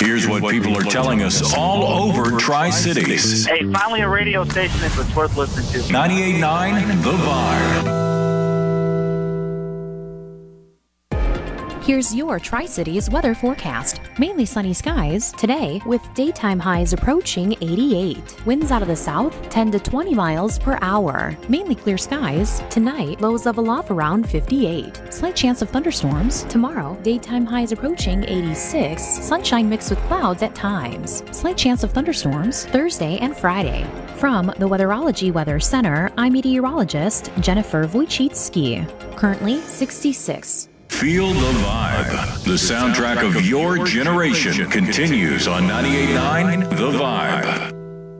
Here's what people are telling us all over Tri-Cities. Hey, finally a radio station that's worth listening to. 98.9 The Vibe. Here's your Tri-Cities weather forecast. Mainly sunny skies today with daytime highs approaching 88. Winds out of the south 10 to 20 miles per hour. Mainly clear skies. Tonight, lows level off around 58. Slight chance of thunderstorms. Tomorrow, daytime highs approaching 86. Sunshine mixed with clouds at times. Slight chance of thunderstorms Thursday and Friday. From the Weatherology Weather Center, I'm meteorologist Jennifer Wojcicki. Currently 66. Feel the vibe. The soundtrack of your generation continues on 98.9 The Vibe.